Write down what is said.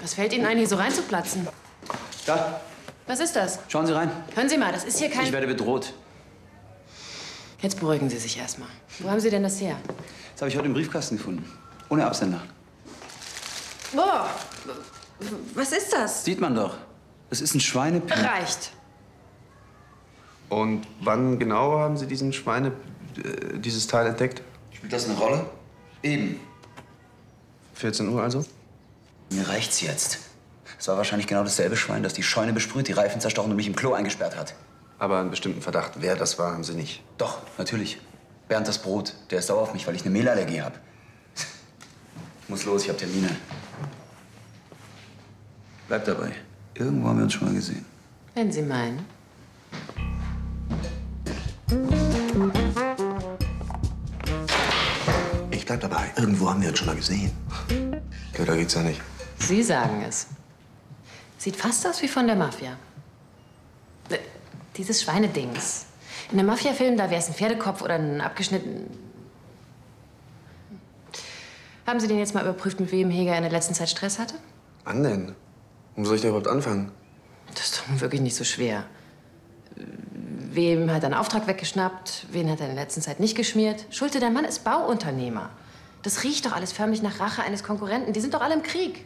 Was fällt Ihnen ein, hier so reinzuplatzen? Da, Was ist das? schauen Sie rein. Hören Sie mal, das ist hier kein... Ich werde bedroht. Jetzt beruhigen Sie sich erstmal. Wo haben Sie denn das her? Das habe ich heute im Briefkasten gefunden. Ohne Absender. Boah, was ist das? Sieht man doch. Das ist ein Schweinepen. Reicht. Und wann genau haben Sie dieses Teil entdeckt? Spielt das eine Rolle? Eben. 14 Uhr also? Mir reicht's jetzt. Es war wahrscheinlich genau dasselbe Schwein, das die Scheune besprüht, die Reifen zerstochen und mich im Klo eingesperrt hat. Aber einen bestimmten Verdacht, wer das war, haben Sie nicht. Doch, natürlich. Bernd das Brot. Der ist sauer auf mich, weil ich eine Mehlallergie habe. Ich muss los, ich habe Termine. Bleib dabei. Irgendwo haben wir uns schon mal gesehen. Wenn Sie meinen. Ich bleib dabei. Irgendwo haben wir uns schon mal gesehen. Okay, da geht's ja nicht. Sie sagen es. Sieht fast aus wie von der Mafia. Dieses Schweinedings. In einem Mafia-Film, da wäre es ein Pferdekopf oder ein abgeschnitten... Haben Sie denn jetzt mal überprüft, mit wem Heger in der letzten Zeit Stress hatte? Wann denn? Wo soll ich da überhaupt anfangen? Das ist doch nun wirklich nicht so schwer. Wem hat er einen Auftrag weggeschnappt? Wen hat er in der letzten Zeit nicht geschmiert? Schulte, der Mann ist Bauunternehmer. Das riecht doch alles förmlich nach Rache eines Konkurrenten. Die sind doch alle im Krieg.